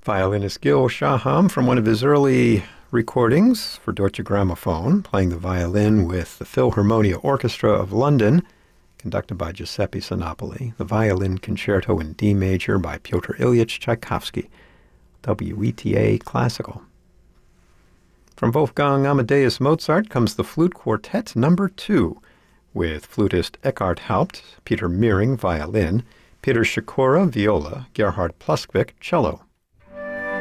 Violinist Gil Shaham from one of his early recordings for Deutsche Grammophon, playing the violin with the Philharmonia Orchestra of London, conducted by Giuseppe Sinopoli, the Violin Concerto in D Major by Pyotr Ilyich Tchaikovsky, WETA Classical. From Wolfgang Amadeus Mozart comes the Flute Quartet No. 2, with flutist Eckhard Haupt, Peter Meering, violin, Peter Sikora, viola, Gerhard Pluskvik, cello.